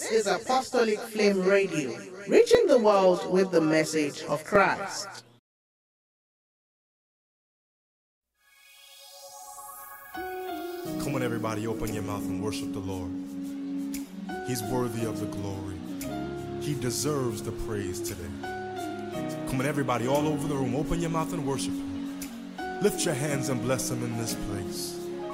is Apostolic Flame Radio, reaching the world with the message of Christ. Come on, everybody, open your mouth and worship the Lord. He's worthy of the glory. He deserves the praise today. Come on, everybody, all over the room, open your mouth and worship Him. Lift your hands and bless Him in this place.